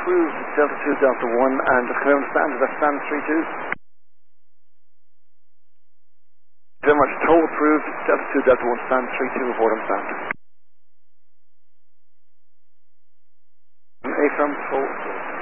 approved, Delta 2, Delta 1, and just confirm the stand, is that stand 3-2? Very much, tow approved, Delta 2, Delta 1, stand 3-2, report on stand. A from tow.